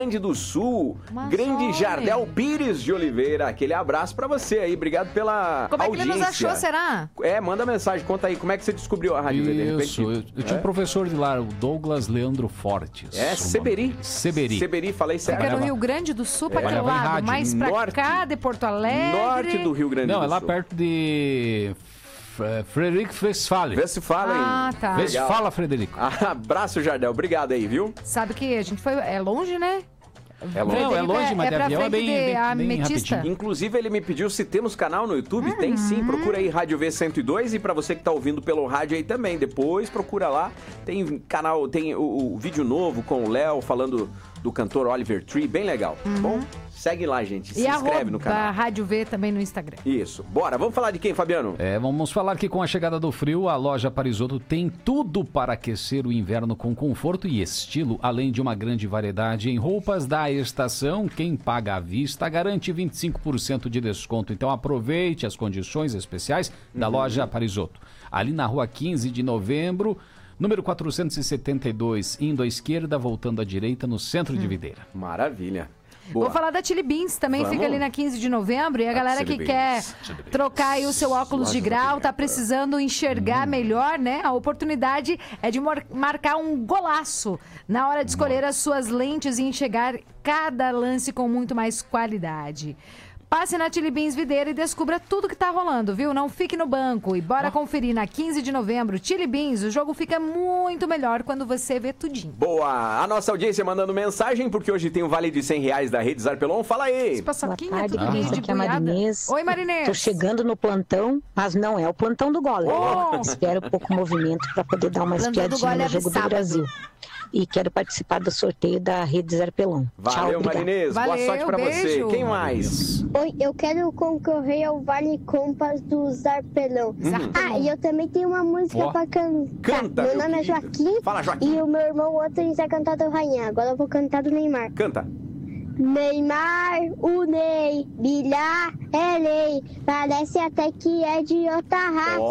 Grande do Sul, Mas grande olha. Jardel Pires de Oliveira. Aquele abraço pra você aí, obrigado pela Como é que audiência. ele nos achou, será? Manda mensagem, conta aí, como é que você descobriu a Rádio V? De repente, Isso, eu tinha um professor de lá, o Douglas Leandro Fortes. Seberi. Seberi. Seberi, falei certo. Fica no Rio Grande do Sul, pra que Trabalhava em lado? rádio. Mais pra Norte. cá, de Porto Alegre? Norte do Rio Grande do Sul. Não, é lá perto de Frederico Westphalen. Vê se fala aí. Ah, tá. Vê se fala, Frederico. Abraço, Jardel, obrigado aí, viu? Sabe que a gente foi... É longe, né? É longe. Não, é longe, mas de pra avião é frente bem de rapidinho. Inclusive, ele me pediu se temos canal no YouTube. Tem sim, procura aí Rádio V102. E pra você que tá ouvindo pelo rádio aí também, depois procura lá. Tem canal, tem o vídeo novo com o Léo falando do cantor Oliver Tree, bem legal. Bom, segue lá, gente. Se inscreve no a canal. Rádio V também no Instagram. Isso. Bora, vamos falar de quem, Fabiano? Vamos falar que com a chegada do frio, a loja Parisotto tem tudo para aquecer o inverno com conforto e estilo, além de uma grande variedade em roupas da estação. Quem paga à vista garante 25% de desconto. Então aproveite as condições especiais da loja Parisotto. Ali na rua 15 de novembro, número 472, indo à esquerda, voltando à direita, no centro de Videira. Maravilha. Boa. Vou falar da Chili Beans, também Vamos. fica ali na 15 de novembro. E a galera Chili que Beans. quer trocar aí o seu óculos de Loja grau, da tá precisando enxergar melhor, né? A oportunidade é de marcar um golaço na hora de escolher as suas lentes e enxergar cada lance com muito mais qualidade. Passe na Chili Beans Videira e descubra tudo que tá rolando, viu? Não fique no banco e bora conferir na 15 de novembro. Chili Beans, o jogo fica muito melhor quando você vê tudinho. Boa! A nossa audiência mandando mensagem, porque hoje tem um vale de R$100 da Rede Zarpelon. Fala aí! Boa tarde, Cris. Aqui é a Marinês. Oi, Marinês. Tô chegando no plantão, mas não é o plantão do Gole. Espero pouco movimento para poder dar uma Plantão do espiadinha Gole é no de jogo do sábado. Brasil. E quero participar do sorteio da Rede Zarpelon. Tchau, Valeu, obrigada. Marinês. Boa Valeu, sorte pra você. beijo. Quem mais? Oi, eu quero concorrer ao Vale Compras do Zarpelão. Ah, e eu também tenho uma música pra cantar. Canta, meu meu nome é querido. Joaquim. Fala, Joaquim. E o meu irmão, o outro, já cantar do Rainha. Agora eu vou cantar do Neymar. Canta. Neymar, o Ney, bilhar é lei. Parece até que é de outra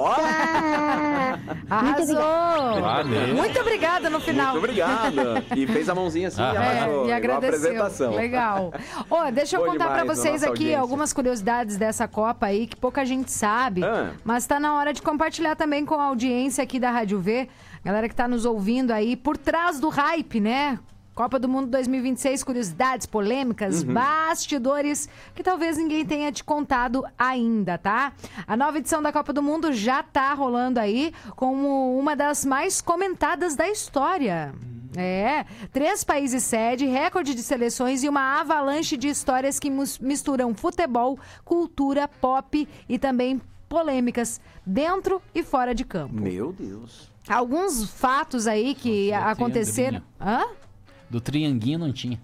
raça. Arrasou! Valeu. Muito obrigada no final. Muito obrigado. E fez a mãozinha assim e abaixou. E igual a agradeceu. apresentação. Legal. Ó, deixa eu Boa contar pra demais a vocês nossa aqui audiência. algumas curiosidades dessa Copa aí que pouca gente sabe. Mas tá na hora de compartilhar também com a audiência aqui da Rádio V. Galera que tá nos ouvindo aí por trás do hype, né? Copa do Mundo 2026, curiosidades, polêmicas, bastidores que talvez ninguém tenha te contado ainda, tá? A nova edição da Copa do Mundo já tá rolando aí como uma das mais comentadas da história. 3 países sede, recorde de seleções e uma avalanche de histórias que misturam futebol, cultura, pop e também polêmicas dentro e fora de campo. Meu Deus. Alguns fatos aí que aconteceram... Hã? Do Trianguinho não tinha.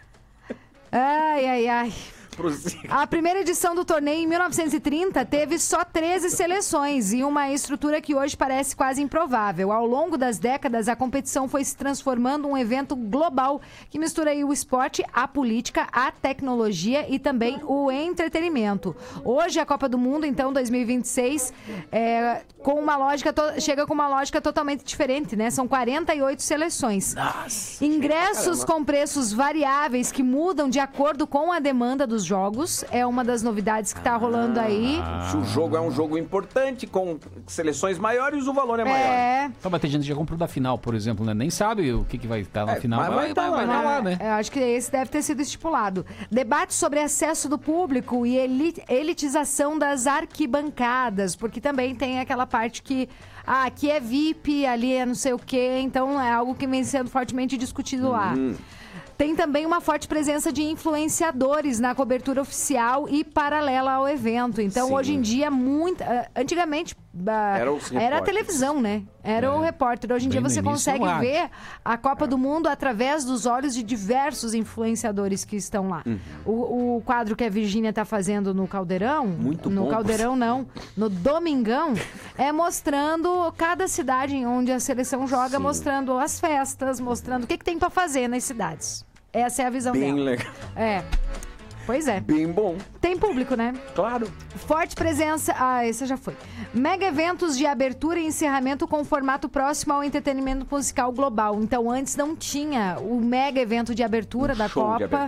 Ai, ai, ai. A primeira edição do torneio, em 1930, teve só 13 seleções e uma estrutura que hoje parece quase improvável. Ao longo das décadas, a competição foi se transformando em um evento global que mistura aí o esporte, a política, a tecnologia e também o entretenimento. Hoje, a Copa do Mundo, então, 2026, chega com uma lógica totalmente diferente, né? São 48 seleções. Nossa, ingressos com preços variáveis que mudam de acordo com a demanda dos jogos. É uma das novidades que tá rolando aí. Se o jogo é um jogo importante, com seleções maiores, o valor é maior. Tá, mas tem gente que já comprou da final, por exemplo, né? Nem sabe o que vai estar na final. mas vai estar lá, né? Eu acho que esse deve ter sido estipulado. Debate sobre acesso do público e elitização das arquibancadas, porque também tem aquela parte que aqui é VIP, ali é não sei o quê, então é algo que vem sendo fortemente discutido lá. Tem também uma forte presença de influenciadores na cobertura oficial e paralela ao evento. Então, Sim. hoje em dia, antigamente era a televisão, né? Era o repórter. Hoje em dia Bem no você início, consegue o rádio. ver a Copa do Mundo através dos olhos de diversos influenciadores que estão lá. O quadro que a Virgínia tá fazendo no Caldeirão, Muito no bom. Caldeirão não, no Domingão, é mostrando cada cidade em onde a seleção joga, Sim. mostrando as festas, mostrando o que tem pra fazer nas cidades. Essa é a visão Bem dela. legal. Pois é. Bem bom. Tem público, né? Claro. Forte presença... essa já foi. Mega eventos de abertura e encerramento com formato próximo ao entretenimento musical global. Então, antes não tinha o mega evento de abertura da Copa.